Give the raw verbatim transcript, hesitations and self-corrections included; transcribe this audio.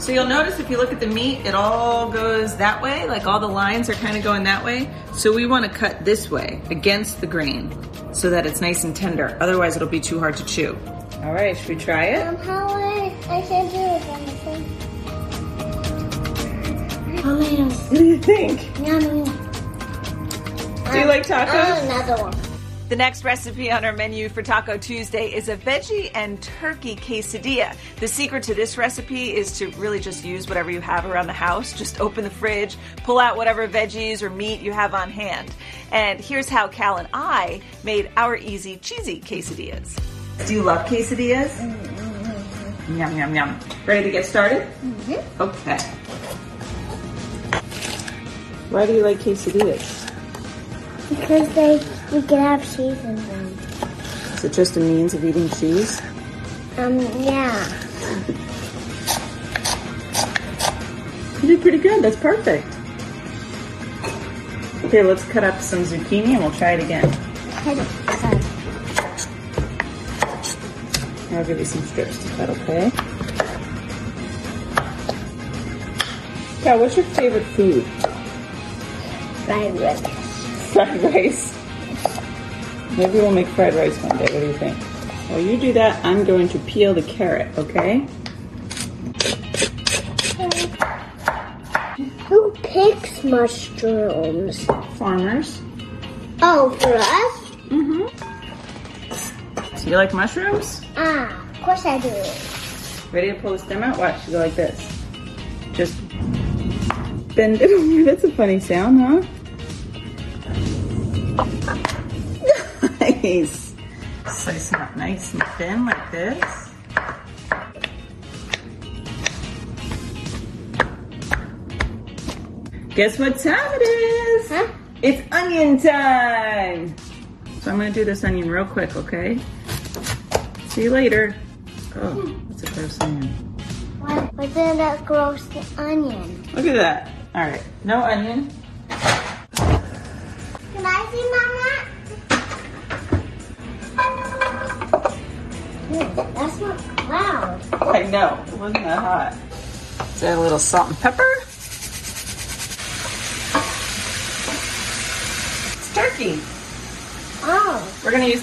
So you'll notice if you look at the meat, it all goes that way, like all the lines are kind of going that way. So we want to cut this way, against the grain, so that it's nice and tender. Otherwise it'll be too hard to chew. All right, should we try it? Um, how I, I can do it, Jonathan. Oh, What do you think? yummy. Do you like tacos? Oh, another one. The next recipe on our menu for Taco Tuesday is a veggie and turkey quesadilla. The secret to this recipe is to really just use whatever you have around the house. Just open the fridge, pull out whatever veggies or meat you have on hand. And here's how Cal and I made our easy cheesy quesadillas. Do you love quesadillas? Mm-hmm. Yum, yum, yum. Ready to get started? Mm-hmm. Okay. Why do you like quesadillas? Because they, we can have cheese in them. Is it just a means of eating cheese? Um, yeah. You did pretty good. That's perfect. Okay, let's cut up some zucchini and we'll try it again. I'll give you some strips to cut, okay? Cal, what's your favorite food? Fried rice. Fried rice. Maybe we'll make fried rice one day. What do you think? While you do that, I'm going to peel the carrot, okay? Who picks mushrooms? Farmers. Oh, for us? Mm-hmm. So you like mushrooms? Ah, of course I do. Ready to pull the stem out? Watch, you go like this. Just bend it over. That's a funny sound, huh? Nice. Slice them up nice and thin like this. Guess what time it is? Huh? It's onion time. So I'm gonna do this onion real quick, okay? See you later. Oh, that's a gross onion. What? What's in that gross onion? Look at that. All right, no onion. Can I see Mama? That's not loud. I know, it wasn't that hot. Let's add a little salt and pepper. It's turkey. Oh. We're gonna use